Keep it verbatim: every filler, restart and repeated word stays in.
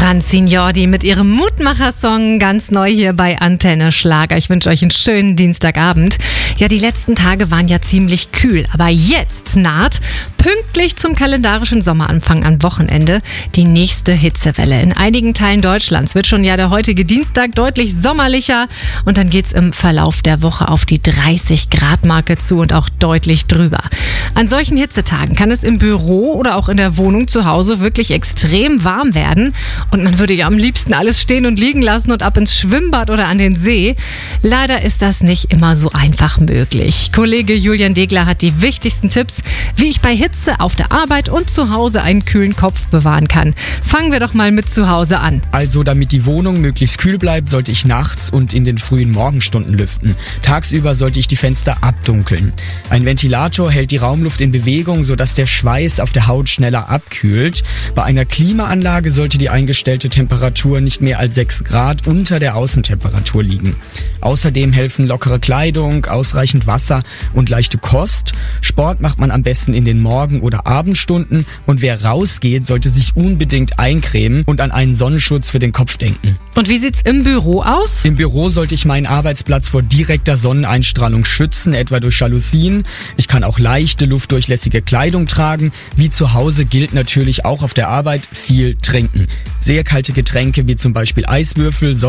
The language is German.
Franzin Jordi mit ihrem Mutmacher-Song ganz neu hier bei Antenne Schlager. Ich wünsche euch einen schönen Dienstagabend. Ja, die letzten Tage waren ja ziemlich kühl, aber jetzt naht pünktlich zum kalendarischen Sommeranfang am Wochenende die nächste Hitzewelle. In einigen Teilen Deutschlands wird schon ja der heutige Dienstag deutlich sommerlicher und dann geht's im Verlauf der Woche auf die dreißig Grad Marke zu und auch deutlich drüber. An solchen Hitzetagen kann es im Büro oder auch in der Wohnung zu Hause wirklich extrem warm werden und man würde ja am liebsten alles stehen und liegen lassen und ab ins Schwimmbad oder an den See. Leider ist das nicht immer so einfach möglich. Kollege Julian Degler hat die wichtigsten Tipps, wie ich bei Hitze auf der Arbeit und zu Hause einen kühlen Kopf bewahren kann. Fangen wir doch mal mit zu Hause an. Also, damit die Wohnung möglichst kühl bleibt, sollte ich nachts und in den frühen Morgenstunden lüften. Tagsüber sollte ich die Fenster abdunkeln. Ein Ventilator hält die Raumluft in Bewegung, sodass der Schweiß auf der Haut schneller abkühlt. Bei einer Klimaanlage sollte die eingestellte Temperatur nicht mehr als sechs Grad unter der Außentemperatur liegen. Außerdem helfen lockere Kleidung, ausreichend Wasser und leichte Kost. Sport macht man am besten in den Morgen- oder Abendstunden und wer rausgeht, sollte sich unbedingt eincremen und an einen Sonnenschutz für den Kopf denken. Und wie sieht's im Büro aus? Im Büro sollte ich meinen Arbeitsplatz vor direkter Sonneneinstrahlung schützen, etwa durch Jalousien. Ich kann auch leichte, luftdurchlässige Kleidung tragen. Wie zu Hause gilt natürlich auch auf der Arbeit viel trinken. Sehr kalte Getränke wie zum Beispiel Eiswürfel